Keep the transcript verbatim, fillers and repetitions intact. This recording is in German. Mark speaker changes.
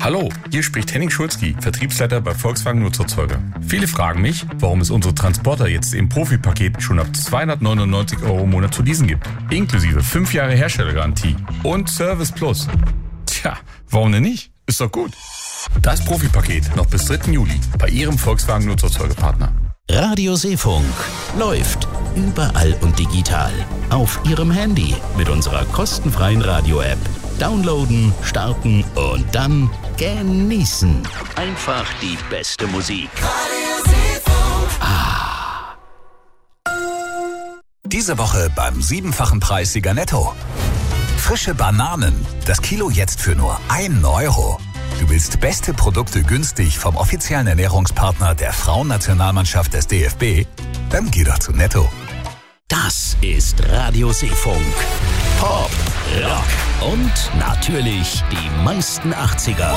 Speaker 1: Hallo, hier spricht Henning Schulzki, Vertriebsleiter bei Volkswagen Nutzerzeuger. Viele fragen mich, warum es unsere Transporter jetzt im Profipaket schon ab zweihundertneunundneunzig Euro im Monat zu leasen gibt. Inklusive fünf Jahre Herstellergarantie und Service Plus. Tja, warum denn nicht? Ist doch gut. Das Profipaket noch bis dritten Juli bei Ihrem Volkswagen Nutzerzeugerpartner.
Speaker 2: Radio Seefunk läuft überall und digital. Auf Ihrem Handy mit unserer kostenfreien Radio-App. Downloaden, starten und dann genießen. Einfach die beste Musik.
Speaker 3: Radio Seefunk.
Speaker 2: Ah.
Speaker 4: Diese Woche beim siebenfachen Preissieger Netto. Frische Bananen. Das Kilo jetzt für nur einen Euro. Du willst beste Produkte günstig vom offiziellen Ernährungspartner der Frauennationalmannschaft des D F B? Dann geh doch zu Netto.
Speaker 2: Das ist Radio Seefunk. Pop, Rock und natürlich die meisten achtziger.